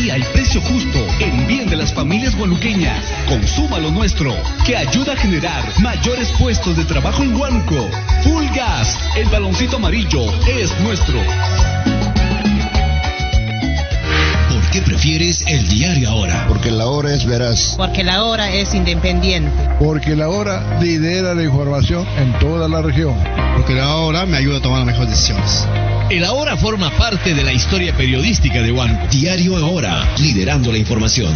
garantía y precio justo en bien de las familias huanuqueñas. Consuma lo nuestro, que ayuda a generar mayores puestos de trabajo en Huánuco. Full Gas, el baloncito amarillo es nuestro. ¿Por qué prefieres el diario Ahora? Porque la Hora es veraz. Porque la Hora es independiente. Porque la Hora lidera la información en toda la región. Porque la Hora me ayuda a tomar las mejores decisiones. El Ahora forma parte de la historia periodística de Huánuco. Diario Ahora, liderando la información.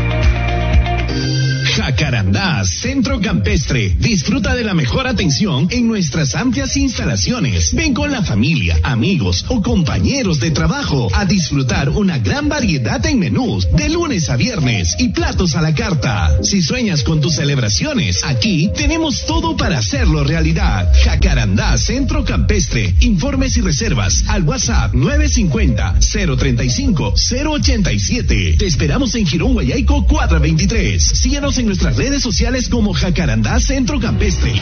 Jacarandá, Centro Campestre. Disfruta de la mejor atención en nuestras amplias instalaciones. Ven con la familia, amigos o compañeros de trabajo a disfrutar una gran variedad en menús de lunes a viernes y platos a la carta. Si sueñas con tus celebraciones, aquí tenemos todo para hacerlo realidad. Jacarandá, Centro Campestre. Informes y reservas al WhatsApp 950-035-087. Te esperamos en Girón Guayaico, cuadra 23. Síguenos en nuestras redes sociales como Jacarandá Centro Campestre.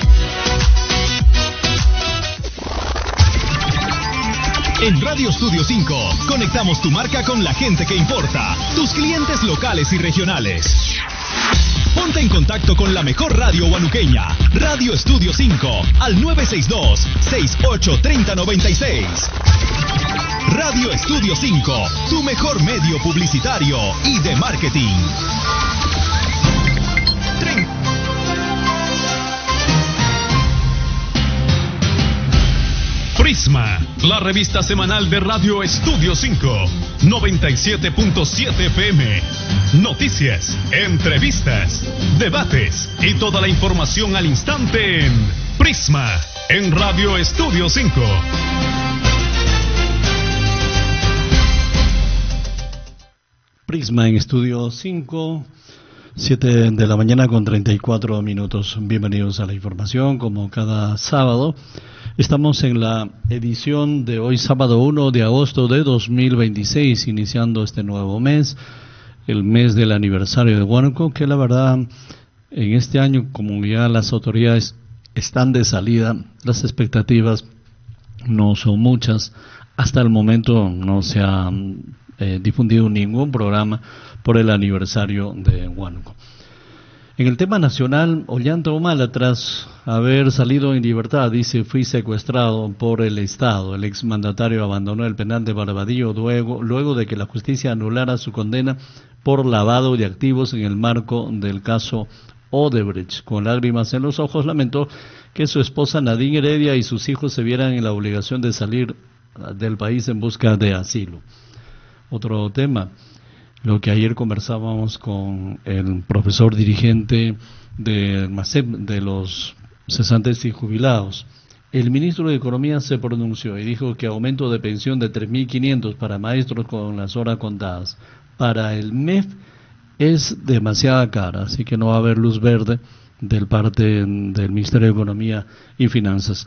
En Radio Estudio 5 conectamos tu marca con la gente que importa, tus clientes locales y regionales. Ponte en contacto con la mejor radio huanuqueña, Radio Estudio 5, al 962-683096. Radio Estudio 5, tu mejor medio publicitario y de marketing. Prisma, la revista semanal de Radio Estudio 5, 97.7 FM. Noticias, entrevistas, debates y toda la información al instante en Prisma, en Radio Estudio 5. Prisma en Estudio 5, 7 de la mañana con 34 minutos. Bienvenidos a la información, como cada sábado. Estamos en la edición de hoy, sábado 1 de agosto de 2026, iniciando este nuevo mes, el mes del aniversario de Huánuco, que la verdad, en este año, como ya las autoridades están de salida, las expectativas no son muchas. Hasta el momento no se ha difundido ningún programa por el aniversario de Huánuco. En el tema nacional, Ollanta Humala, tras haber salido en libertad, dice: fui secuestrado por el Estado. El exmandatario abandonó el penal de Barbadillo luego de que la justicia anulara su condena por lavado de activos en el marco del caso Odebrecht. Con lágrimas en los ojos, lamentó que su esposa Nadine Heredia y sus hijos se vieran en la obligación de salir del país en busca de asilo. Otro tema, lo que ayer conversábamos con el profesor dirigente del MASEP, de los cesantes y jubilados. El ministro de Economía se pronunció y dijo que aumento de pensión de 3.500 para maestros con las horas contadas para el MEF es demasiada cara, así que no va a haber luz verde del parte del Ministerio de Economía y Finanzas.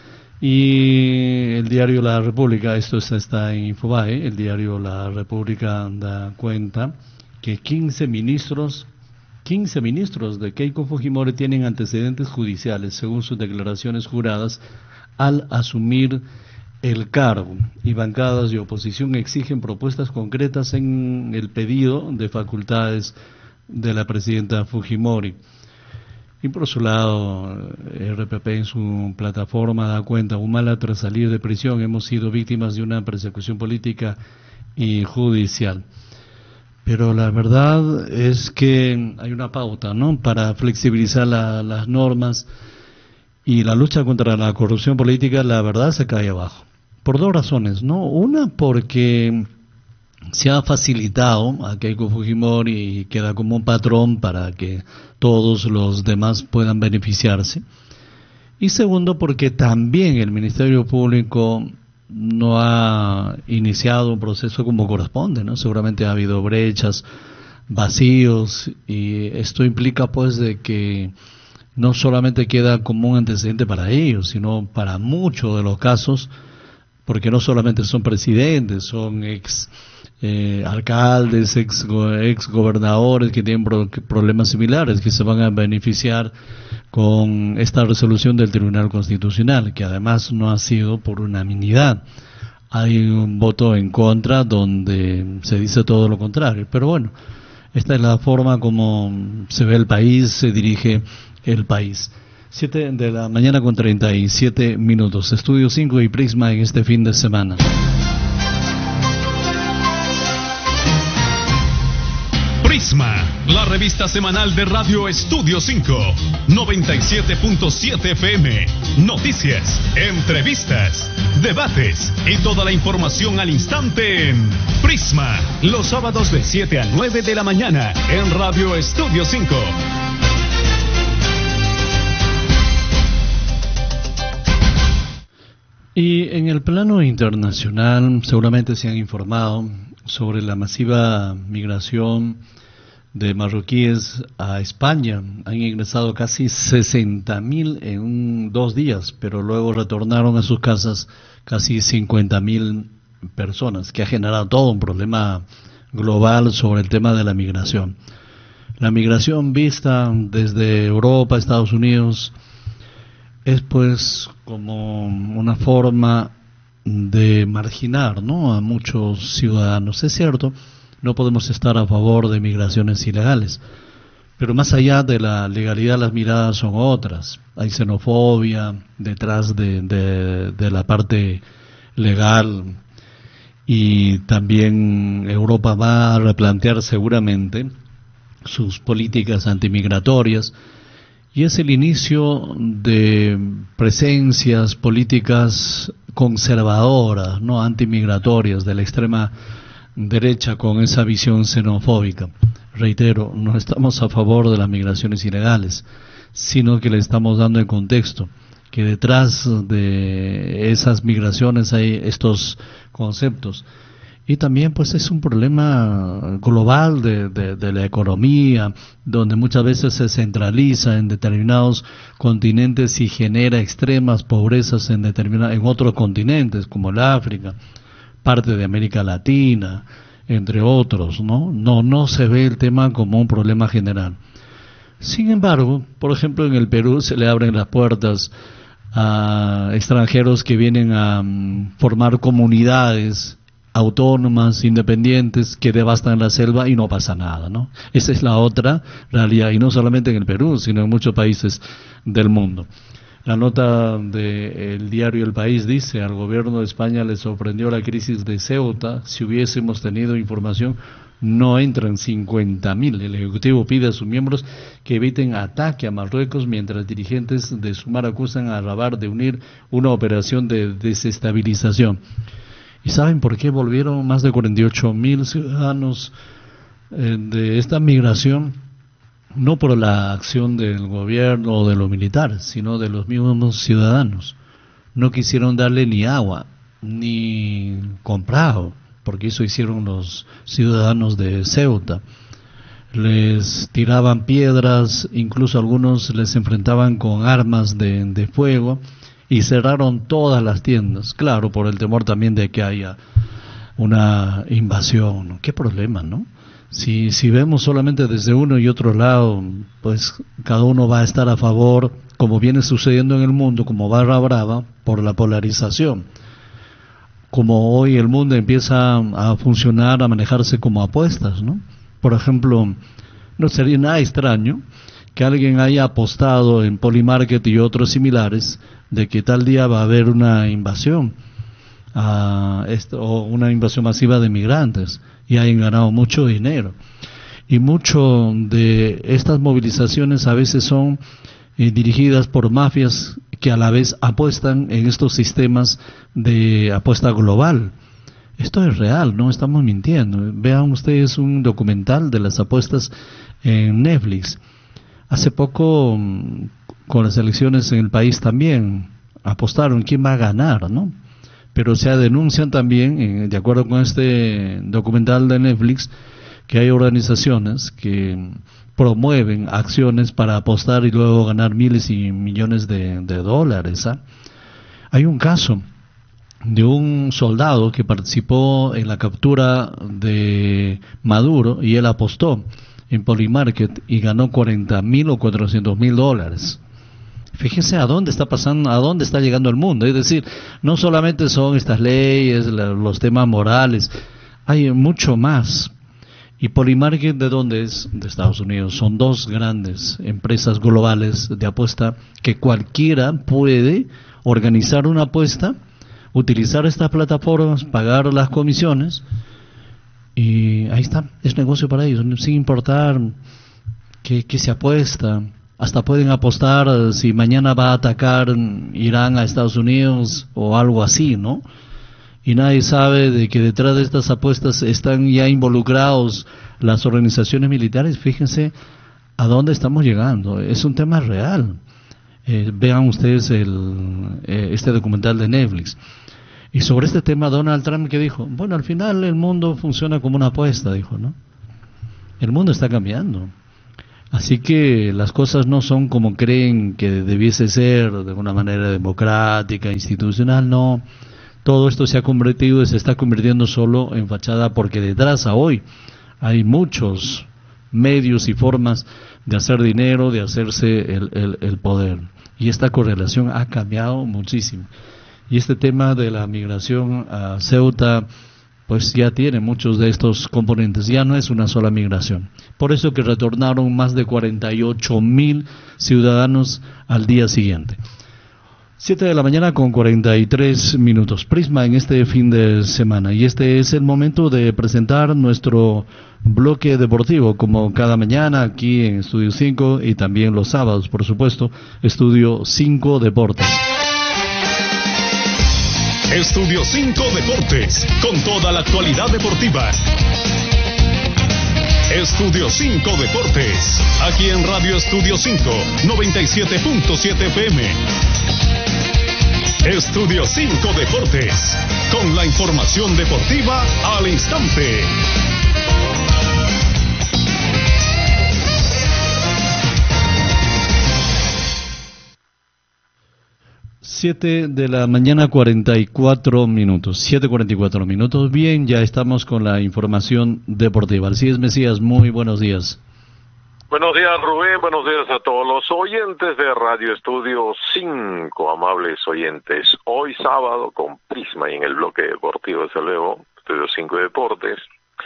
Y el diario La República, esto está en Infobae, el diario La República da cuenta que 15 ministros de Keiko Fujimori tienen antecedentes judiciales, según sus declaraciones juradas, al asumir el cargo. Y bancadas de oposición exigen propuestas concretas en el pedido de facultades de la presidenta Fujimori. Y por su lado, RPP en su plataforma da cuenta: Humala, tras salir de prisión, hemos sido víctimas de una persecución política y judicial. Pero la verdad es que hay una pauta, ¿no?, para flexibilizar las normas, y la lucha contra la corrupción política, la verdad, se cae abajo. Por dos razones, ¿no? Una, porque se ha facilitado a Keiko Fujimori y queda como un patrón para que todos los demás puedan beneficiarse. Y segundo, porque también el Ministerio Público no ha iniciado un proceso como corresponde, ¿no? Seguramente ha habido brechas, vacíos, y esto implica pues de que no solamente queda como un antecedente para ellos, sino para muchos de los casos, porque no solamente son presidentes, son alcaldes, ex gobernadores que tienen problemas similares, que se van a beneficiar con esta resolución del Tribunal Constitucional, que además no ha sido por unanimidad. hay un voto en contra donde se dice todo lo contrario. Pero bueno, esta es la forma como se ve el país, se dirige el país. 7 de la mañana con 37 minutos. Estudio 5 y Prisma en este fin de semana. Prisma, la revista semanal de Radio Estudio 5, 97.7 FM. Noticias, entrevistas, debates y toda la información al instante en Prisma, los sábados de 7 a 9 de la mañana en Radio Estudio 5. Y en el plano internacional seguramente se han informado sobre la masiva migración de marroquíes a España. Han ingresado casi 60.000 en 2 días, pero luego retornaron a sus casas casi 50.000 personas, que ha generado todo un problema global sobre el tema de la migración. La migración vista desde Europa, Estados Unidos, es pues como una forma de marginar, ¿no?, a muchos ciudadanos. Es cierto, no podemos estar a favor de migraciones ilegales, pero más allá de la legalidad las miradas son otras. Hay xenofobia detrás de la parte legal, y también Europa va a replantear seguramente sus políticas antimigratorias, y es el inicio de presencias políticas conservadoras, no antimigratorias, de la extrema derecha con esa visión xenofóbica. Reitero, no estamos a favor de las migraciones ilegales, sino que le estamos dando el contexto, que detrás de esas migraciones hay estos conceptos. Y también pues es un problema global de la economía, donde muchas veces se centraliza en determinados continentes y genera extremas pobrezas en otros continentes, como el África, parte de América Latina, entre otros, ¿no? No se ve el tema como un problema general. Sin embargo, por ejemplo, en el Perú se le abren las puertas a extranjeros que vienen a formar comunidades autónomas, independientes, que devastan la selva y no pasa nada, ¿no? Esa es la otra realidad, y no solamente en el Perú, sino en muchos países del mundo. La nota del diario El País dice: al gobierno de España le sorprendió la crisis de Ceuta. Si hubiésemos tenido información, no entran 50.000. El Ejecutivo pide a sus miembros que eviten ataque a Marruecos, mientras dirigentes de Sumar acusan a Rabat de unir una operación de desestabilización. ¿Y saben por qué volvieron más de 48.000 ciudadanos de esta migración? No por la acción del gobierno o de los militares, sino de los mismos ciudadanos. No quisieron darle ni agua, ni comprado, porque eso hicieron los ciudadanos de Ceuta. Les tiraban piedras, incluso algunos les enfrentaban con armas de fuego, y cerraron todas las tiendas, claro, por el temor también de que haya una invasión. Qué problema, ¿no? Si vemos solamente desde uno y otro lado, pues cada uno va a estar a favor, como viene sucediendo en el mundo, como barra brava, por la polarización. Como hoy el mundo empieza a funcionar, a manejarse como apuestas, ¿no? Por ejemplo, no sería nada extraño que alguien haya apostado en Polymarket y otros similares de que tal día va a haber una invasión o una invasión masiva de migrantes, y hayan ganado mucho dinero. Y mucho de estas movilizaciones a veces son dirigidas por mafias que a la vez apuestan en estos sistemas de apuesta global. Esto es real, no estamos mintiendo. Vean ustedes un documental de las apuestas en Netflix. Hace poco, con las elecciones en el país también, apostaron quién va a ganar, ¿no? Pero se denuncian también, de acuerdo con este documental de Netflix, que hay organizaciones que promueven acciones para apostar y luego ganar miles y millones de dólares. Hay un caso de un soldado que participó en la captura de Maduro, y él apostó en Polymarket y ganó 40.000 o 400.000 dólares. Fíjense a dónde está pasando, a dónde está llegando el mundo. Es decir, no solamente son estas leyes, los temas morales, hay mucho más. ¿Y Polymarket de dónde es? De Estados Unidos. Son dos grandes empresas globales de apuesta que cualquiera puede organizar una apuesta, utilizar estas plataformas, pagar las comisiones y ahí está, es negocio para ellos, sin importar que se apuesta. Hasta pueden apostar si mañana va a atacar Irán a Estados Unidos o algo así, ¿no? Y nadie sabe de que detrás de estas apuestas están ya involucrados las organizaciones militares. Fíjense a dónde estamos llegando. Es un tema real. Vean ustedes este documental de Netflix. Y sobre este tema Donald Trump, ¿qué dijo? Bueno, al final el mundo funciona como una apuesta, dijo, ¿no? El mundo está cambiando. Así que las cosas no son como creen que debiese ser, de una manera democrática, institucional, no. Todo esto se ha convertido y se está convirtiendo solo en fachada porque detrás a hoy hay muchos medios y formas de hacer dinero, de hacerse el poder. Y esta correlación ha cambiado muchísimo. Y este tema de la migración a Ceuta, pues ya tiene muchos de estos componentes, ya no es una sola migración. Por eso que retornaron más de 48,000 ciudadanos al día siguiente. 7 de la mañana con 43 minutos. Prisma en este fin de semana. Y este es el momento de presentar nuestro bloque deportivo, como cada mañana aquí en Estudio 5 y también los sábados, por supuesto, Estudio 5 Deportes. Estudio 5 Deportes, con toda la actualidad deportiva. Estudio 5 Deportes, aquí en Radio Estudio 5, 97.7 FM. Estudio 5 Deportes, con la información deportiva al instante. Siete de la mañana 44 minutos, 7:44 minutos. Bien, ya estamos con la información deportiva. Así es, Mesías, muy buenos días. Buenos días, Rubén, buenos días a todos los oyentes de Radio Estudio 5, amables oyentes. Hoy sábado con Prisma y en el bloque deportivo, desde luego, Estudio 5 Deportes.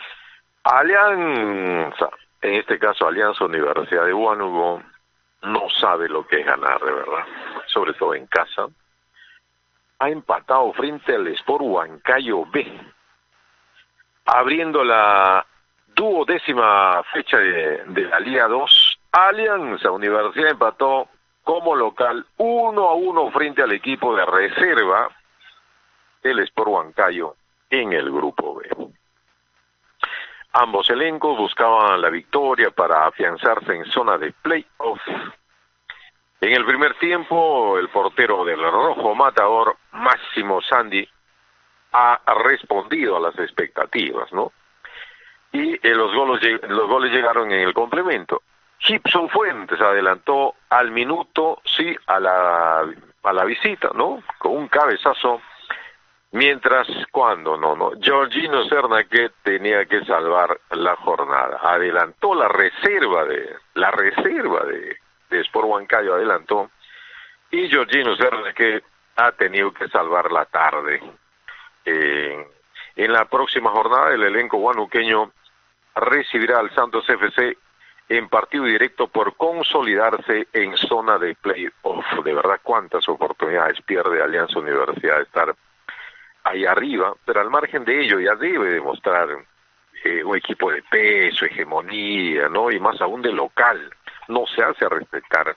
Alianza, en este caso Alianza Universidad de Huánuco, no sabe lo que es ganar, de verdad, sobre todo en casa. Ha empatado frente al Sport Huancayo B, abriendo la 12ª fecha de la Liga 2. Alianza Universidad empató como local 1-1 frente al equipo de reserva, el Sport Huancayo, en el grupo B. Ambos elencos buscaban la victoria para afianzarse en zona de play-off. En el primer tiempo, el portero del Rojo Matador, Máximo Sandy, ha respondido a las expectativas, ¿no? Y los goles llegaron en el complemento. Gibson Fuentes adelantó al minuto, sí, a la visita, ¿no? Con un cabezazo. Mientras, Georgino Serna, que tenía que salvar la jornada, adelantó la reserva de Sport Huancayo, adelantó, y Georgino Serna, que ha tenido que salvar la tarde. En la próxima jornada, el elenco huanuqueño recibirá al Santos FC en partido directo por consolidarse en zona de play-off. De verdad, cuántas oportunidades pierde Alianza Universidad de estar ahí arriba, pero al margen de ello ya debe demostrar un equipo de peso, hegemonía, ¿no? Y más aún de local, no se hace respetar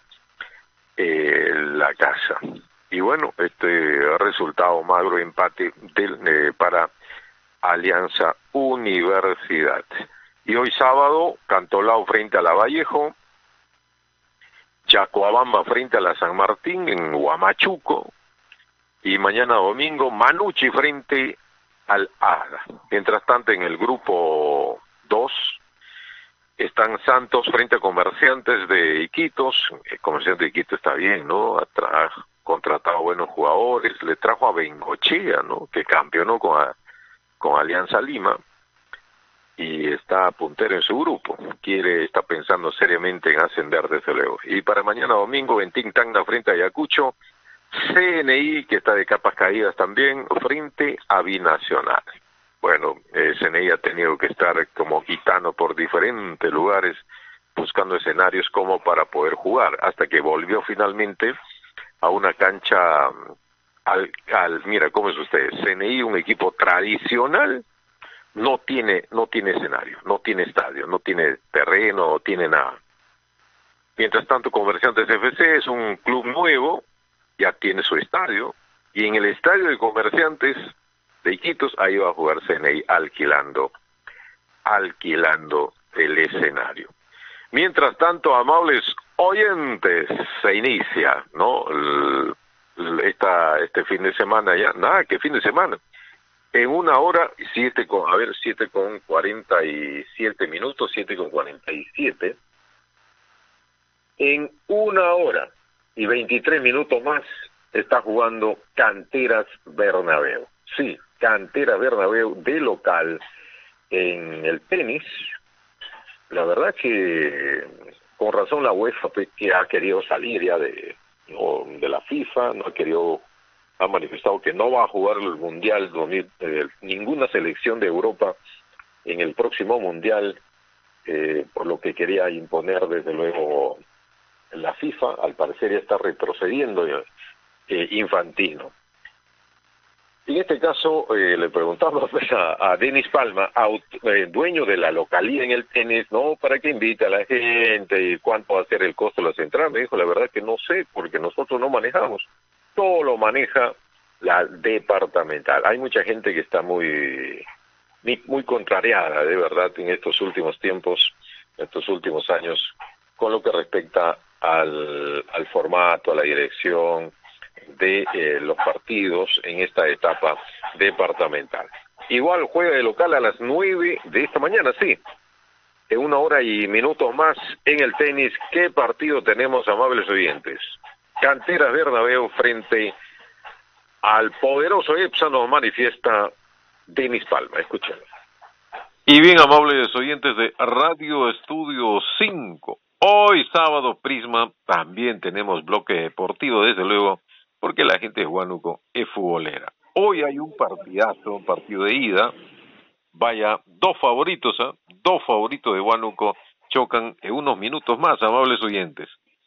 la casa. Y bueno, este resultado magro, empate para Alianza Universidad. Y hoy sábado, Cantolao frente a Lavallejo, Chacoabamba frente a la San Martín en Huamachuco, y mañana domingo, Manucci frente al AGA. Mientras tanto, en el grupo 2 están Santos frente a Comerciantes de Iquitos. El Comerciante de Iquitos está bien, ¿no? Ha contratado buenos jugadores, le trajo a Bengochea, ¿no? Que campeonó con Alianza Lima. y está puntero en su grupo. Está pensando seriamente en ascender, desde luego. Y para mañana domingo en Tintagna frente a Ayacucho, CNI, que está de capas caídas también, frente a Binacional. Bueno, CNI ha tenido que estar como gitano por diferentes lugares buscando escenarios como para poder jugar, hasta que volvió finalmente a una cancha mira, ¿cómo es usted? CNI, un equipo tradicional, no tiene escenario, no tiene estadio, no tiene terreno, no tiene nada. Mientras tanto, Comerciantes FC es un club nuevo, ya tiene su estadio, y en el estadio de Comerciantes de Iquitos, ahí va a jugar CNI alquilando el escenario. Mientras tanto, amables oyentes, se inicia, ¿no? Este fin de semana ya, nada, ¿qué fin de semana? En 1 hora, 7:47 minutos, 7:47. En 1 hora y 23 minutos más está jugando Canteras Bernabéu. Sí, Canteras Bernabéu de local en el tenis. La verdad que con razón la UEFA que ha querido salir ya de la FIFA, ha manifestado que no va a jugar el Mundial, ninguna selección de Europa en el próximo Mundial, por lo que quería imponer desde luego la FIFA. Al parecer ya está retrocediendo Infantino. En este caso le preguntamos a Denis Palma, dueño de la localía en el tenis, ¿no? ¿Para qué invita a la gente y cuánto va a ser el costo de la central? Me dijo, la verdad que no sé, porque nosotros no manejamos. Todo lo maneja la departamental. Hay mucha gente que está muy contrariada, de verdad, en estos últimos tiempos, estos últimos años, con lo que respecta al formato, a la dirección de los partidos en esta etapa departamental. Igual juega de local a las 9 de esta mañana, sí. En 1 hora y minutos más en el tenis. ¿Qué partido tenemos, amables oyentes? Canteras Bernabéu frente al poderoso EPSA, nos manifiesta Denis Palma. Escuchen. Y bien, amables oyentes de Radio Estudio 5. Hoy sábado, Prisma, también tenemos bloque deportivo, desde luego, porque la gente de Huánuco es futbolera. Hoy hay un partidazo, un partido de ida. Vaya, dos favoritos de Huánuco chocan en unos minutos más, amables oyentes.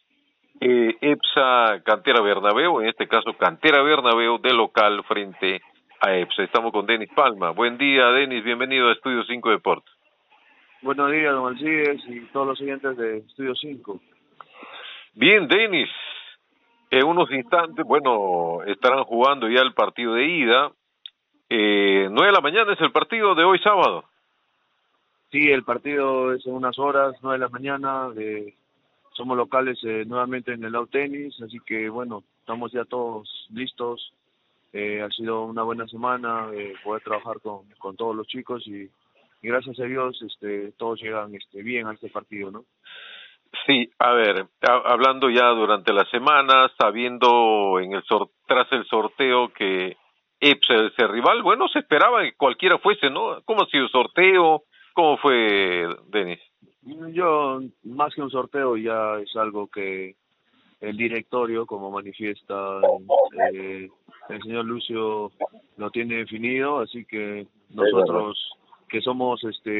EPSA Cantera Bernabéu, en este caso Cantera Bernabéu de local frente a EPSA. Estamos con Denis Palma. Buen día, Denis, bienvenido a Estudio 5 Deportes. Buenos días, don Alcides y todos los oyentes de Estudio 5. Bien, Denis, en unos instantes, estarán jugando ya el partido de ida. 9 de la mañana es el partido de hoy sábado. Sí, el partido es en unas horas, 9 de la mañana. Somos locales nuevamente en el Lau Tenis, así que estamos ya todos listos. Ha sido una buena semana poder trabajar con todos los chicos y gracias a Dios todos llegan bien a este partido, ¿no? Sí, a ver, hablando ya durante la semana, sabiendo tras el sorteo que EPSA es el rival, se esperaba que cualquiera fuese, ¿no? ¿Cómo ha sido el sorteo? ¿Cómo fue, Denis? Yo, más que un sorteo, ya es algo que el directorio, como manifiesta el señor Lucio, lo tiene definido, así que nosotros que somos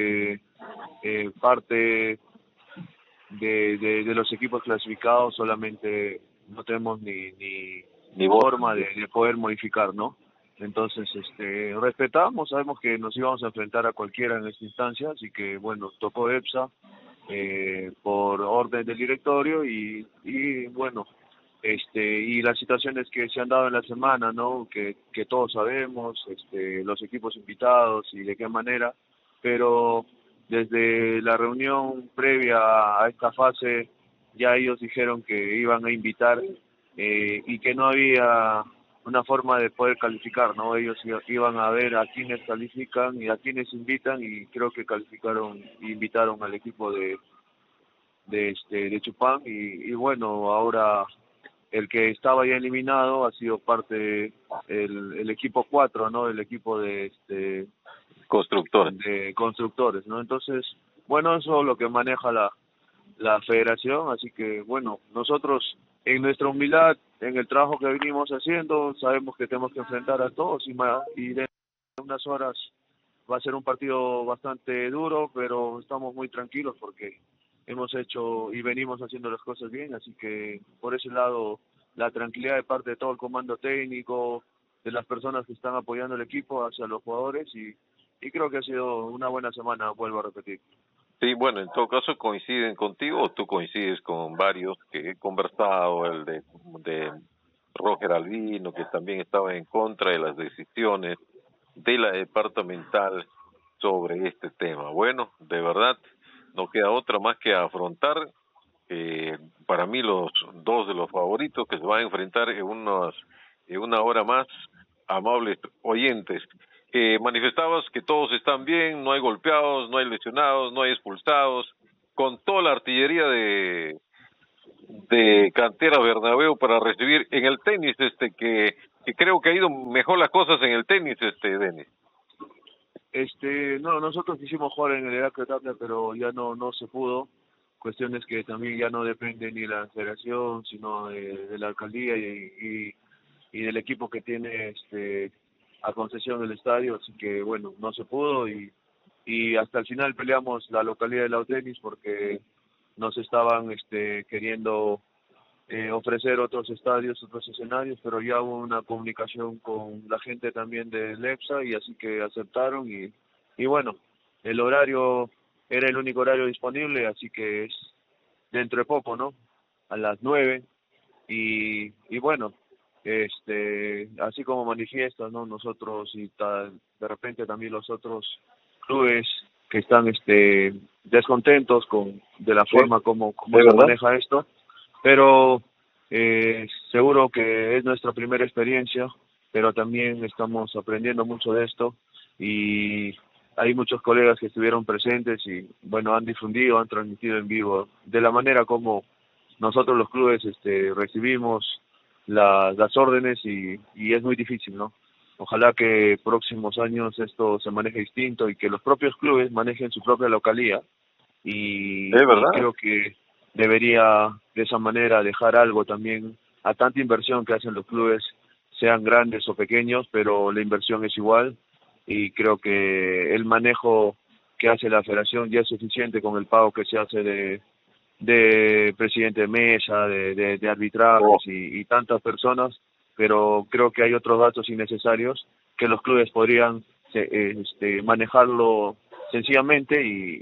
parte de los equipos clasificados, solamente no tenemos ni forma de poder modificar, ¿no? Entonces, respetamos, sabemos que nos íbamos a enfrentar a cualquiera en esta instancia, así que tocó EPSA por orden del directorio y las situaciones que se han dado en la semana, ¿no? Que todos sabemos, los equipos invitados y de qué manera, pero desde la reunión previa a esta fase ya ellos dijeron que iban a invitar y que no había una forma de poder calificar, ¿no? Ellos iban a ver a quienes califican y a quienes invitan, y creo que invitaron al equipo de Chupán y ahora el que estaba ya eliminado ha sido parte el equipo 4, ¿no? El equipo de constructores, ¿no? Entonces, bueno, eso es lo que maneja la federación, así que bueno, nosotros en nuestra humildad, en el trabajo que venimos haciendo, sabemos que tenemos que enfrentar a todos y de unas horas va a ser un partido bastante duro, pero estamos muy tranquilos porque hemos hecho y venimos haciendo las cosas bien, así que por ese lado la tranquilidad de parte de todo el comando técnico, de las personas que están apoyando el equipo hacia los jugadores y creo que ha sido una buena semana, vuelvo a repetir. Sí, bueno, en todo caso coinciden contigo o tú coincides con varios que he conversado, el de Roger Albino, que también estaba en contra de las decisiones de la departamental sobre este tema. Bueno, de verdad, no queda otra más que afrontar, para mí los dos de los favoritos que se van a enfrentar en una hora más, amables oyentes. Manifestabas que todos están bien, no hay golpeados, no hay lesionados, no hay expulsados, con toda la artillería de Cantera Bernabéu para recibir en el tenis, que creo que ha ido mejor las cosas en el tenis, Denis. No, nosotros quisimos jugar en el Heraclio Tapia, pero ya no se pudo. Cuestiones que también ya no dependen ni de la federación, sino de la alcaldía y del equipo que tiene a concesión del estadio, así que bueno, no se pudo y hasta el final peleamos la localidad de Lautenis porque nos estaban queriendo ofrecer otros estadios, otros escenarios, pero ya hubo una comunicación con la gente también del EPSA y así que aceptaron y bueno, el horario era el único horario disponible, así que es dentro de poco, ¿no? A las 9 y bueno, así como manifiestas, ¿no? Nosotros de repente también los otros clubes que están descontentos de la forma como se maneja esto, pero seguro que es nuestra primera experiencia, pero también estamos aprendiendo mucho de esto y hay muchos colegas que estuvieron presentes y bueno, han difundido, han transmitido en vivo de la manera como nosotros los clubes recibimos las órdenes y es muy difícil, ¿no? Ojalá que próximos años esto se maneje distinto y que los propios clubes manejen su propia localía y creo que debería de esa manera dejar algo también a tanta inversión que hacen los clubes, sean grandes o pequeños, pero la inversión es igual y creo que el manejo que hace la federación ya es suficiente con el pago que se hace de presidente de mesa, de arbitrajes y tantas personas, pero creo que hay otros datos innecesarios que los clubes podrían manejarlo sencillamente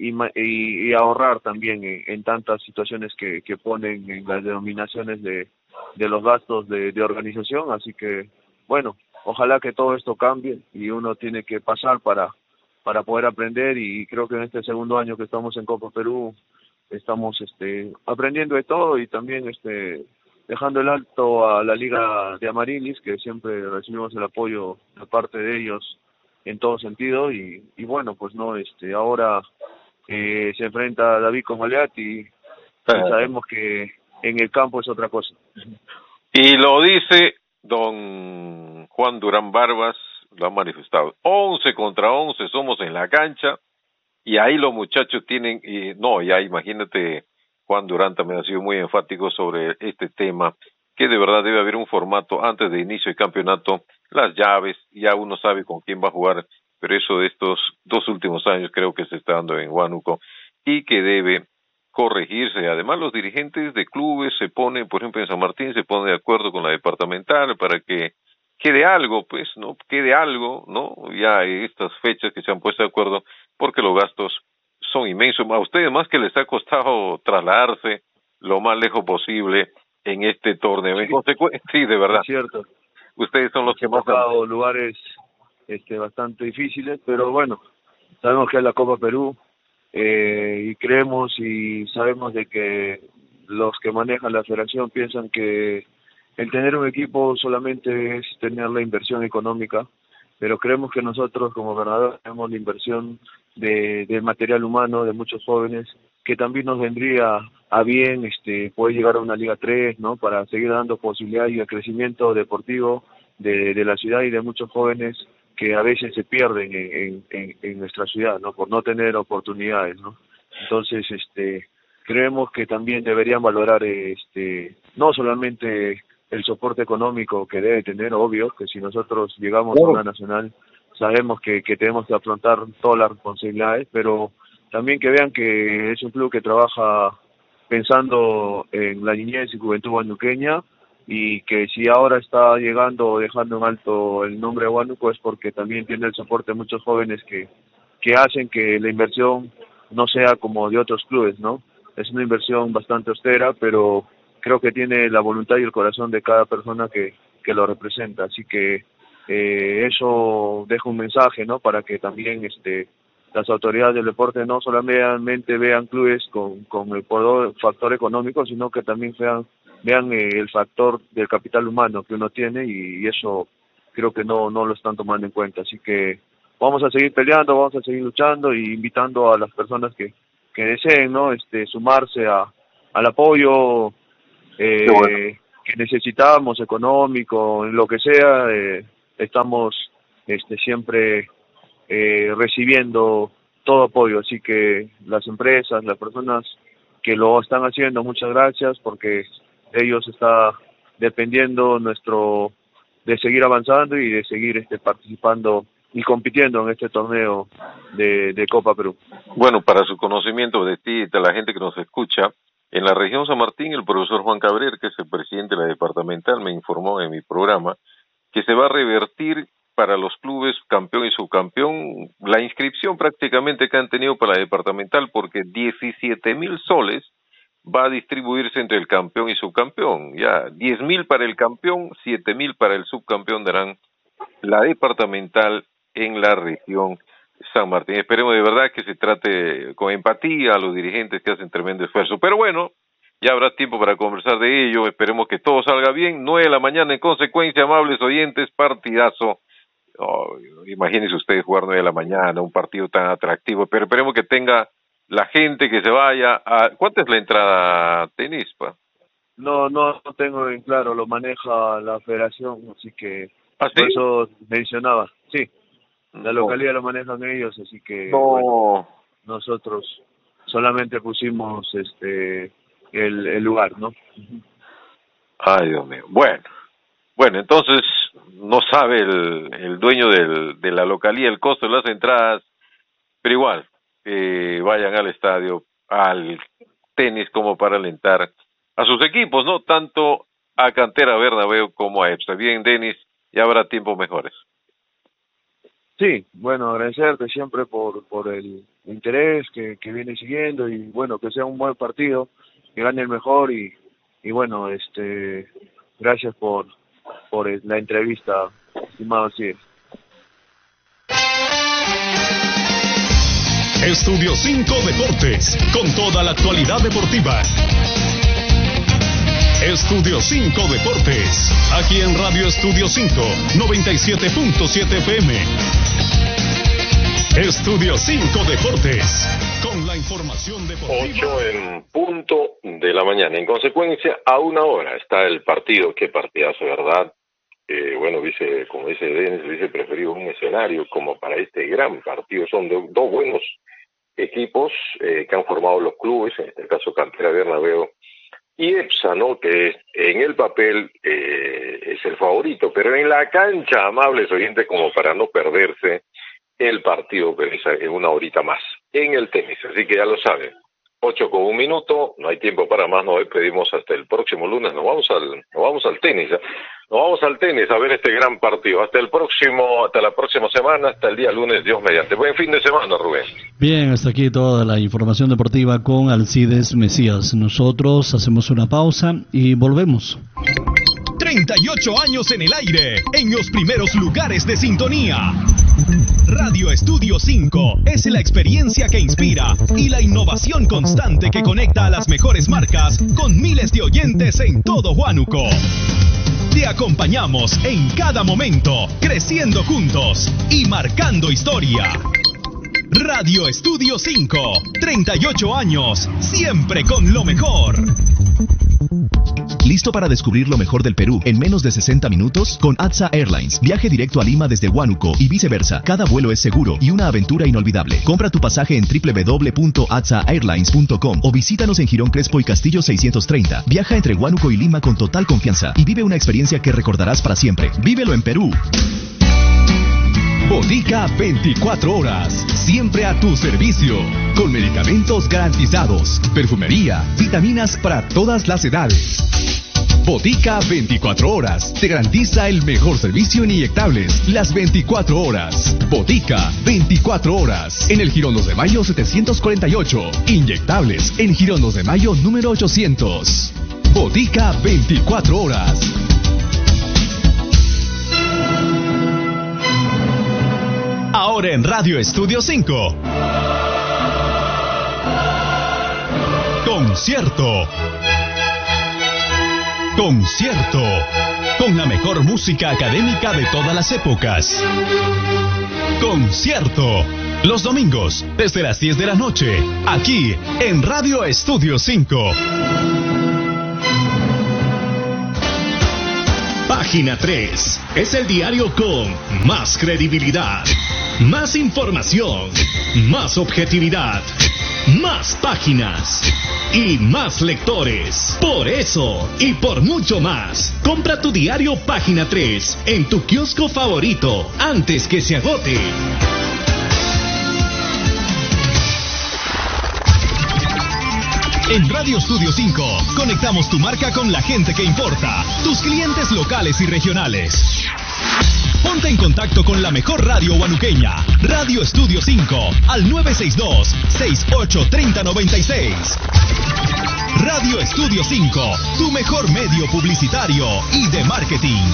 y ahorrar también en tantas situaciones que ponen en las denominaciones de los gastos de organización, así que bueno, ojalá que todo esto cambie y uno tiene que pasar para poder aprender y creo que en este segundo año que estamos en Copa Perú estamos aprendiendo de todo y también dejando el alto a la Liga de Amarilis, que siempre recibimos el apoyo de parte de ellos en todo sentido y bueno, pues no, ahora se enfrenta David con Goliat y sabemos que en el campo es otra cosa. Y lo dice don Juan Durán Barbas, lo ha manifestado, 11 contra 11 somos en la cancha y ahí los muchachos tienen, ya imagínate, Juan Durán también ha sido muy enfático sobre este tema, que de verdad debe haber un formato antes de inicio del campeonato, las llaves, ya uno sabe con quién va a jugar, pero eso de estos 2 últimos años creo que se está dando en Huánuco y que debe corregirse. Además, los dirigentes de clubes se ponen, por ejemplo en San Martín, se ponen de acuerdo con la departamental para que quede algo, pues, ¿no? Quede algo, ¿no? Ya estas fechas que se han puesto de acuerdo, porque los gastos son inmensos. A ustedes más que les ha costado trasladarse lo más lejos posible en este torneo. Sí, de verdad. Es cierto. Ustedes son los que más han tocado lugares bastante difíciles, pero bueno, sabemos que es la Copa Perú y creemos y sabemos de que los que manejan la federación piensan que el tener un equipo solamente es tener la inversión económica, pero creemos que nosotros como Bernabéu tenemos la inversión de material humano, de muchos jóvenes, que también nos vendría a bien poder llegar a una Liga 3, ¿no? Para seguir dando posibilidad y el crecimiento deportivo de la ciudad y de muchos jóvenes que a veces se pierden en nuestra ciudad, ¿no? Por no tener oportunidades, ¿no? Entonces, creemos que también deberían valorar, no solamente el soporte económico que debe tener, obvio, que si nosotros llegamos a una nacional, sabemos que tenemos que afrontar todas las responsabilidades, pero también que vean que es un club que trabaja pensando en la niñez y juventud huanuqueña, y que si ahora está llegando o dejando en alto el nombre de Huánuco es porque también tiene el soporte de muchos jóvenes que hacen que la inversión no sea como de otros clubes, ¿no? Es una inversión bastante austera, pero creo que tiene la voluntad y el corazón de cada persona que lo representa, así que eso deja un mensaje, ¿no? Para que también las autoridades del deporte no solamente vean clubes con el factor económico, sino que también vean el factor del capital humano que uno tiene, y eso creo que no lo están tomando en cuenta. Así que vamos a seguir peleando, vamos a seguir luchando y invitando a las personas que deseen, ¿no? Sumarse al apoyo que necesitamos, económico, en lo que sea. Estamos siempre recibiendo todo apoyo, así que las empresas, las personas que lo están haciendo, muchas gracias, porque de ellos está dependiendo de seguir avanzando y de seguir participando y compitiendo en este torneo de Copa Perú. Bueno, para su conocimiento de ti y de la gente que nos escucha, en la región San Martín, el profesor Juan Cabrera, que es el presidente de la departamental, me informó en mi programa que se va a revertir para los clubes campeón y subcampeón la inscripción prácticamente que han tenido para la departamental, porque 17,000 soles va a distribuirse entre el campeón y subcampeón. Ya 10,000 para el campeón, 7,000 para el subcampeón darán la departamental en la región San Martín. Esperemos de verdad que se trate con empatía a los dirigentes que hacen tremendo esfuerzo. Pero bueno, ya habrá tiempo para conversar de ello. Esperemos que todo salga bien. 9 de la mañana, en consecuencia, amables oyentes, partidazo. Oh, imagínense ustedes jugar 9 de la mañana, un partido tan atractivo. Pero esperemos que tenga la gente que se vaya a... ¿Cuánta es la entrada, Tenispa? No tengo en claro, lo maneja la federación, así que ¿Ah, sí? Por eso mencionaba, sí, la localidad lo manejan ellos, así que bueno, nosotros solamente pusimos el lugar, ¿no? Ay, Dios mío. Bueno, entonces no sabe el dueño de la localía el costo de las entradas, pero igual, vayan al estadio, al tenis, como para alentar a sus equipos, ¿no? Tanto a Cantera Bernabéu como a EPSA. Bien, Denis, ya habrá tiempos mejores. Sí, bueno, agradecerte siempre por el interés que viene siguiendo, y bueno, que sea un buen partido, que gane el mejor, y bueno, gracias por la entrevista, estimado Cid. Estudio 5 Deportes, con toda la actualidad deportiva. Estudio 5 Deportes, aquí en Radio Estudio 5, 97.7 FM. Estudio 5 Deportes, con la información deportiva. 8 en punto de la mañana. En consecuencia, a 1 hora está el partido. Qué partidazo, ¿verdad? Bueno, como dice Denis, hubiese preferido un escenario como para este gran partido. Son dos buenos equipos que han formado los clubes, en este caso Cantera Bernabéu y EPSA, ¿no? Que en el papel es el favorito, pero en la cancha, amables oyentes, como para no perderse el partido, pero en 1 horita más en el tenis. Así que ya lo saben, 8:01, no hay tiempo para más. Nos despedimos hasta el próximo lunes. Nos vamos al tenis. Nos vamos al tenis a ver este gran partido. Hasta la próxima semana, hasta el día lunes, Dios mediante. Buen fin de semana, Rubén. Bien, hasta aquí toda la información deportiva con Alcides Mesías. Nosotros hacemos una pausa y volvemos. 38 años en el aire, en los primeros lugares de sintonía. Radio Estudio 5 es la experiencia que inspira y la innovación constante que conecta a las mejores marcas con miles de oyentes en todo Huánuco. Te acompañamos en cada momento, creciendo juntos y marcando historia. Radio Estudio 5, 38 años, siempre con lo mejor. ¿Listo para descubrir lo mejor del Perú en menos de 60 minutos? Con ATSA Airlines. Viaje directo a Lima desde Huánuco y viceversa. Cada vuelo es seguro y una aventura inolvidable. Compra tu pasaje en www.atsaairlines.com o visítanos en Girón Crespo y Castillo 630. Viaja entre Huánuco y Lima con total confianza y vive una experiencia que recordarás para siempre. ¡Vívelo en Perú! Botica 24 horas, siempre a tu servicio, con medicamentos garantizados, perfumería, vitaminas para todas las edades. Botica 24 horas, te garantiza el mejor servicio en inyectables, las 24 horas. Botica 24 horas, en el Girón 2 de Mayo 748, inyectables, en Girón 2 de Mayo número 800. Botica 24 horas. Ahora en Radio Estudio 5. Concierto. Concierto. Con la mejor música académica de todas las épocas. Concierto. Los domingos, desde las 10 de la noche, aquí en Radio Estudio 5. Página 3 es el diario con más credibilidad, más información, más objetividad, más páginas y más lectores. Por eso y por mucho más, compra tu diario Página 3 en tu kiosco favorito antes que se agote. En Radio Estudio 5, conectamos tu marca con la gente que importa, tus clientes locales y regionales. Ponte en contacto con la mejor radio huanuqueña, Radio Estudio 5, al 962-683096. Radio Estudio 5, tu mejor medio publicitario y de marketing.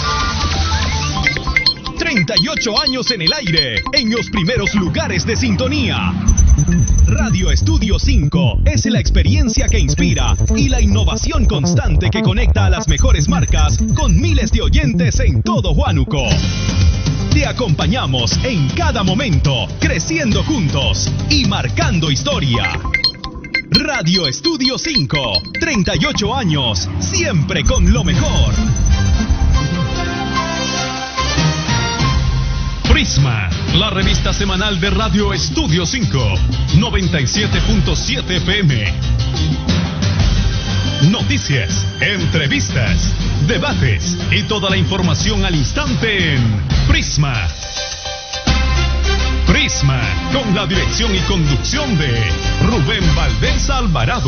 38 años en el aire, en los primeros lugares de sintonía. Radio Estudio 5 es la experiencia que inspira y la innovación constante que conecta a las mejores marcas con miles de oyentes en todo Huánuco. Te acompañamos en cada momento, creciendo juntos y marcando historia. Radio Estudio 5, 38 años, siempre con lo mejor. Prisma, la revista semanal de Radio Estudio 5, 97.7 FM. Noticias, entrevistas, debates y toda la información al instante en Prisma. Prisma, con la dirección y conducción de Rubén Valdés Alvarado.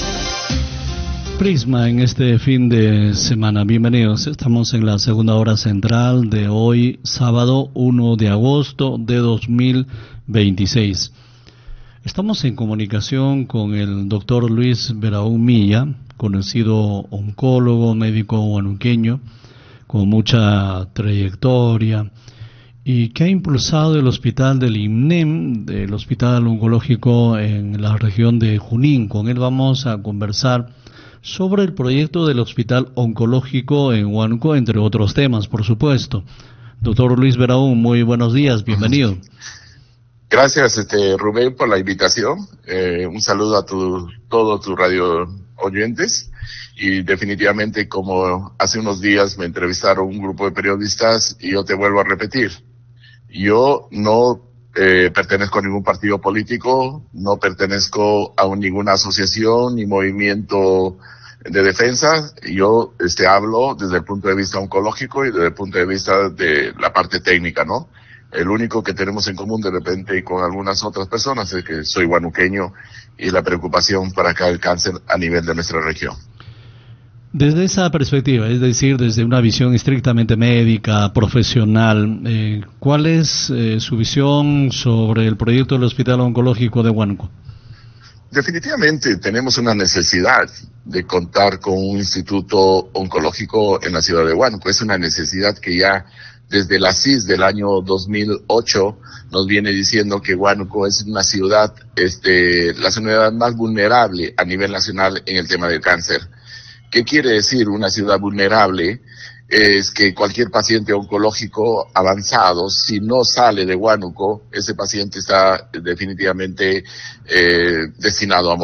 Prisma en este fin de semana. Bienvenidos. Estamos en la segunda hora central de hoy, sábado 1 de agosto de 2026. Estamos en comunicación con el doctor Luis Beraún Milla, conocido oncólogo, médico huanuqueño, con mucha trayectoria y que ha impulsado el hospital del IMNEM, del Hospital Oncológico en la región de Junín. Con él vamos a conversar sobre el proyecto del Hospital Oncológico en Huánuco, entre otros temas, por supuesto. Doctor Luis Beraún, muy buenos días, bienvenido. Gracias, Rubén, por la invitación. Un saludo a todos tus radio oyentes. Y definitivamente, como hace unos días me entrevistaron un grupo de periodistas, y yo te vuelvo a repetir, yo no pertenezco a ningún partido político, no pertenezco a ninguna asociación ni movimiento de defensa. Yo hablo desde el punto de vista oncológico y desde el punto de vista de la parte técnica, ¿no? El único que tenemos en común de repente y con algunas otras personas es que soy huanuqueño y la preocupación para acá el cáncer a nivel de nuestra región. Desde esa perspectiva, es decir, desde una visión estrictamente médica, profesional, ¿cuál es su visión sobre el proyecto del Hospital Oncológico de Huánuco? Definitivamente tenemos una necesidad de contar con un instituto oncológico en la ciudad de Huánuco. Es una necesidad que ya desde la CIS del año 2008 nos viene diciendo que Huánuco es una ciudad, la ciudad más vulnerable a nivel nacional en el tema del cáncer. ¿Qué quiere decir una ciudad vulnerable? Es que cualquier paciente oncológico avanzado, si no sale de Huánuco, ese paciente está definitivamente destinado a morir.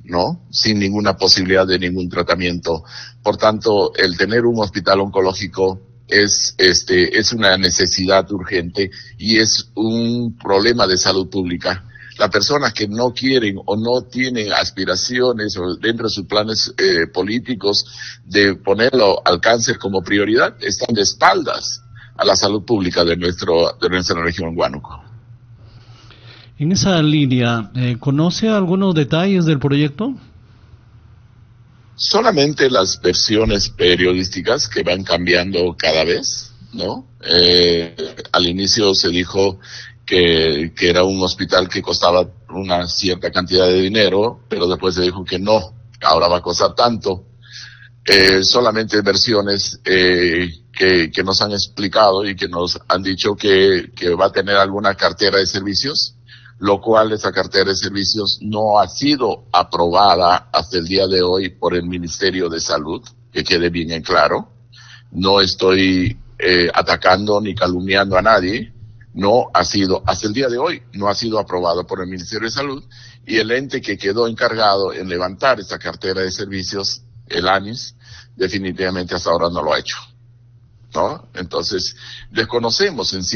¿no? Sin ninguna posibilidad de ningún tratamiento. Por tanto, el tener un hospital oncológico es una necesidad urgente y es un problema de salud pública. Las personas que no quieren o no tienen aspiraciones o dentro de sus planes políticos de ponerlo al cáncer como prioridad, están de espaldas a la salud pública de nuestra región Huánuco. En esa línea, ¿conoce algunos detalles del proyecto? Solamente las versiones periodísticas que van cambiando cada vez, ¿no? Al inicio se dijo que era un hospital que costaba una cierta cantidad de dinero, pero después se dijo que no, ahora va a costar tanto. Solamente versiones que nos han explicado y que nos han dicho que va a tener alguna cartera de servicios, lo cual esa cartera de servicios no ha sido aprobada hasta el día de hoy por el Ministerio de Salud, que quede bien en claro. No estoy atacando ni calumniando a nadie. No ha sido, hasta el día de hoy, no ha sido aprobado por el Ministerio de Salud, y el ente que quedó encargado en levantar esta cartera de servicios, el ANIS, definitivamente hasta ahora no lo ha hecho, ¿no? Entonces, desconocemos en sí